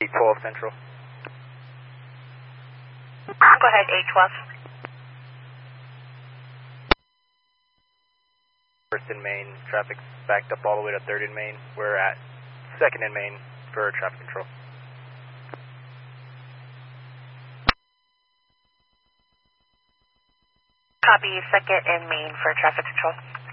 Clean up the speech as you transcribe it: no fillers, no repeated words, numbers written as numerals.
812 Central. Go ahead, 812. First in Main, traffic's backed up all the way to third in Main. We're at second in Main for traffic control. Copy, second in Main for traffic control.